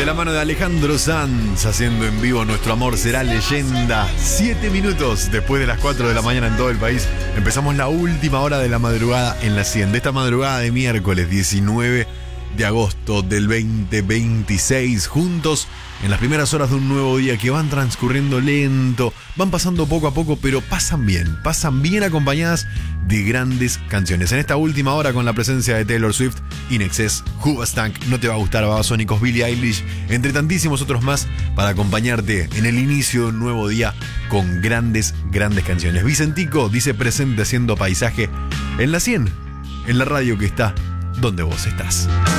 la mano de Alejandro Sanz, haciendo en vivo Nuestro Amor Será Leyenda. 7 minutos después de las 4 de la mañana en todo el país. Empezamos la última hora de la madrugada en la 100. De esta madrugada de miércoles 19 de agosto del 2026. Juntos en las primeras horas de un nuevo día que van transcurriendo lento, van pasando poco a poco, pero pasan bien acompañadas de grandes canciones. En esta última hora con la presencia de Taylor Swift, In Excess, Hoobastank, No Te Va a Gustar, Babasónicos, Billie Eilish, entre tantísimos otros más, para acompañarte en el inicio de un nuevo día con grandes canciones. Vicentico dice presente haciendo paisaje en la 100, en la radio que está donde vos estás.